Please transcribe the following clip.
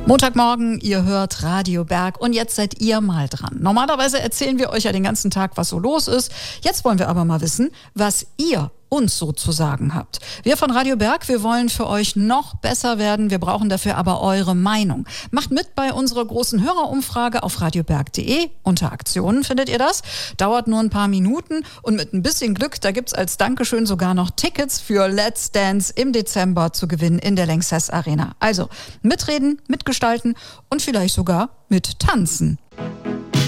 Montagmorgen, ihr hört Radio Berg und jetzt seid ihr mal dran. Normalerweise erzählen wir euch ja den ganzen Tag, was so los ist. Jetzt wollen wir aber mal wissen, was ihr uns so zu sagen habt. Wir von Radio Berg, wir wollen für euch noch besser werden. Wir brauchen dafür aber eure Meinung. Macht mit bei unserer großen Hörerumfrage auf radioberg.de. Unter Aktionen findet ihr das. Dauert nur ein paar Minuten und mit ein bisschen Glück, da gibt's als Dankeschön sogar noch Tickets für Let's Dance im Dezember zu gewinnen in der Lanxess Arena. Also mitreden, mitgestalten und vielleicht sogar mittanzen.